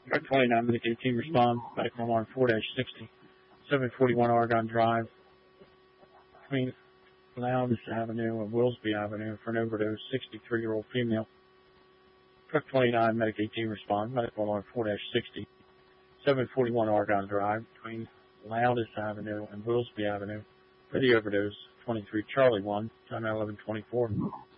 Truck 29, Medic 18 respond. Medical alarm 4-60. 741 Argonne Drive. Between Lowndes Avenue and Willsby Avenue for an overdose. 63-year-old female. Truck 29, Medic 18 respond. Medical alarm 4-60. 741 Argonne Drive. Between Lowndes Avenue and Willsby Avenue for the overdose. 23 Charlie 1. Time 11:24.